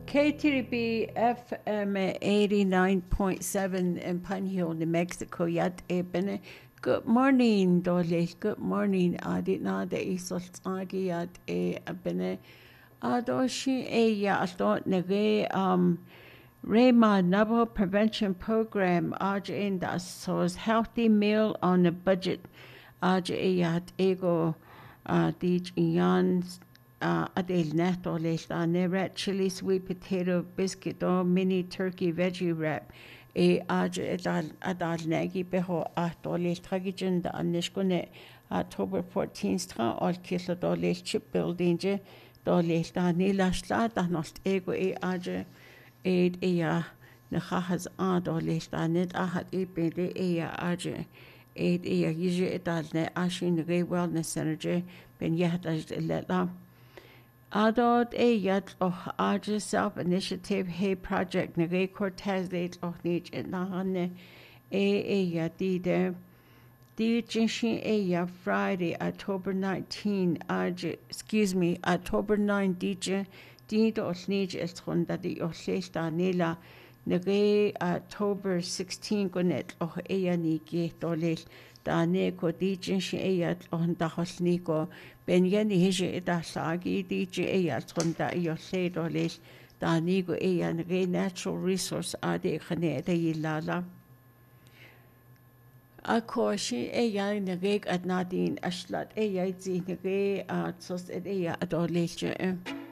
KTRB FM 89.7 in Panhill, New Mexico. Yat ebene. Good morning, Dolly. Good morning. Adina de Isoltagi yat ebene. Adoshi ya astot nege Rema Navajo Prevention Program in the source healthy meal on a budget. Yat ego dij ian adel neto lesta ne red chili sweet potato biscuit or mini turkey veggie wrap adal negi beho atole tragicin da anishkone October 14th tra all kilo dole chip building je dole sta nila sta da nost ego aid na khahaz dole sta net ahat bede aid yije edal ne ashin re wellness center ben yahtaj leta Adod yat self-initiative Hey Project Nage Cortez date nich nahane yatide DJ Friday October 19 October 9 DJ Dido nich eskonda di oslesta nila Nage October 16 gonet ni ge dolel Dane ko DJ yat dahosniko Ben yani hije da sagi DJ sonda yose doles Danigo nage natural resource ade khane de yilala Akoshi nage adnadin ashlat yitzi nage sos adolesje